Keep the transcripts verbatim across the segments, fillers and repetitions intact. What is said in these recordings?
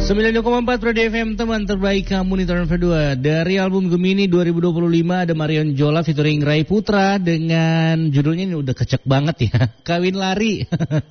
sembilan puluh dua koma empat Pro D F M, teman terbaik kamu nih tahun kedua. Dari album Gemini dua ribu dua puluh lima ada Marion Jola featuring Ray Putra dengan judulnya ini udah kecek banget ya, Kawin Lari.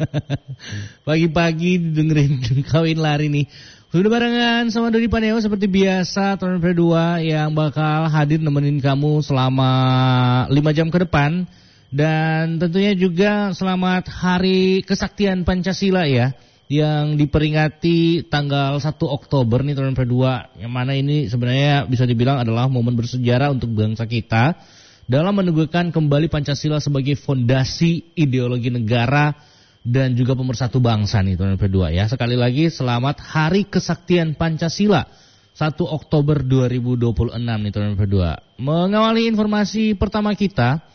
Pagi-pagi dengerin Kawin Lari nih. Sudah barengan sama Dodi Paneo seperti biasa tahun kedua yang bakal hadir nemenin kamu selama lima jam ke depan. Dan tentunya juga selamat Hari Kesaktian Pancasila ya, yang diperingati tanggal satu Oktober nih tahun kedua, yang mana ini sebenarnya bisa dibilang adalah momen bersejarah untuk bangsa kita dalam menegakkan kembali Pancasila sebagai fondasi ideologi negara dan juga pemersatu bangsa nih tahun kedua ya. Sekali lagi selamat Hari Kesaktian Pancasila satu Oktober dua ribu dua puluh enam nih tahun kedua. Mengawali informasi pertama kita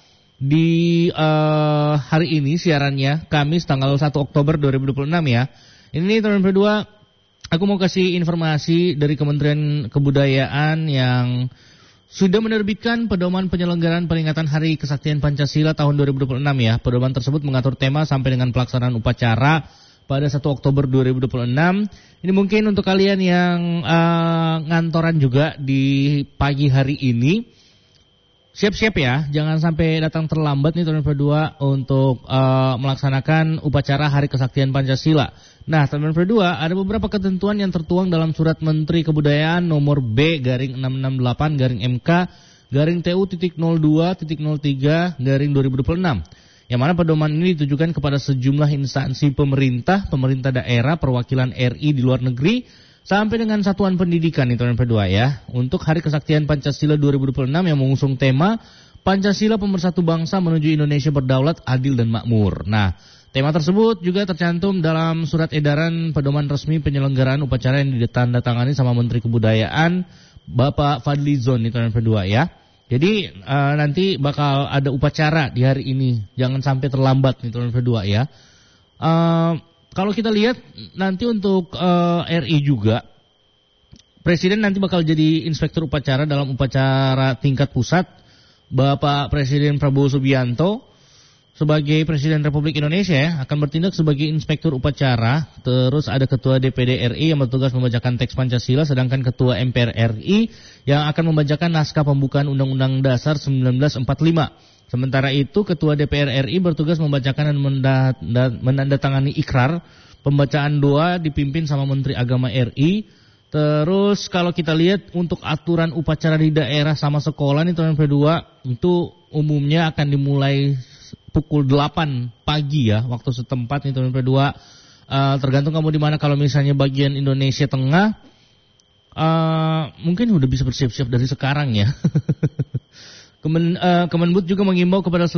di uh, hari ini siarannya Kamis tanggal satu Oktober dua ribu dua puluh enam ya. Ini tahun kedua aku mau kasih informasi dari Kementerian Kebudayaan yang sudah menerbitkan pedoman penyelenggaraan peringatan Hari Kesaktian Pancasila tahun dua ribu dua puluh enam ya. Pedoman tersebut mengatur tema sampai dengan pelaksanaan upacara pada satu Oktober dua ribu dua puluh enam. Ini mungkin untuk kalian yang uh, ngantoran juga di pagi hari ini, siap-siap ya, jangan sampai datang terlambat nih tahun kedua untuk uh, melaksanakan upacara Hari Kesaktian Pancasila. Nah, tahun kedua ada beberapa ketentuan yang tertuang dalam Surat Menteri Kebudayaan nomor B garing enam enam delapan garing M K garing T U titik nol dua titik nol tiga garing dua ribu dua puluh enam. Yang mana pedoman ini ditujukan kepada sejumlah instansi pemerintah, pemerintah daerah, perwakilan R I di luar negeri, sampai dengan satuan pendidikan itu tahun kedua ya. Untuk Hari Kesaktian Pancasila dua ribu dua puluh enam yang mengusung tema Pancasila Pemersatu Bangsa menuju Indonesia Berdaulat, Adil dan Makmur. Nah, tema tersebut juga tercantum dalam surat edaran pedoman resmi penyelenggaraan upacara yang ditandatangani sama Menteri Kebudayaan Bapak Fadlizon itu tahun kedua ya. Jadi uh, nanti bakal ada upacara di hari ini. Jangan sampai terlambat nih tahun kedua ya. Uh, Kalau kita lihat nanti untuk uh, R I juga, Presiden nanti bakal jadi inspektur upacara dalam upacara tingkat pusat. Bapak Presiden Prabowo Subianto sebagai Presiden Republik Indonesia ya, akan bertindak sebagai inspektur upacara. Terus ada Ketua D P D R I yang bertugas membacakan teks Pancasila, sedangkan Ketua M P R R I yang akan membacakan naskah pembukaan Undang-Undang Dasar seribu sembilan ratus empat puluh lima. Sementara itu Ketua D P R R I bertugas membacakan dan menandatangani ikrar. Pembacaan doa dipimpin sama Menteri Agama R I. Terus kalau kita lihat untuk aturan upacara di daerah sama sekolah nih tahun kedua, itu umumnya akan dimulai pukul delapan pagi ya waktu setempat nih tahun kedua. Uh, tergantung kamu di mana. Kalau misalnya bagian Indonesia Tengah, uh, mungkin udah bisa bersiap-siap dari sekarang ya. Kemen, uh, Kemenbud juga mengimbau kepada